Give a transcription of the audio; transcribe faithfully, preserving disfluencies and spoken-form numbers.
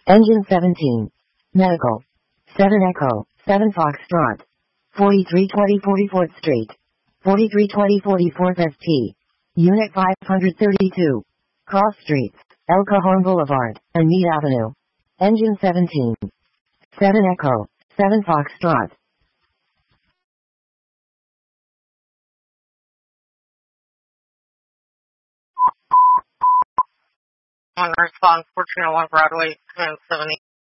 Engine seventeen. Medical. seven Echo, seven Foxtrot. forty-three twenty forty-fourth Street. forty-three twenty forty-fourth S T. Unit five thirty-two. Cross Streets, El Cajon Boulevard, and Meade Avenue. Engine seventeen. seven Echo, seven Foxtrot. On response, fourteen oh one Broadway, command seventy.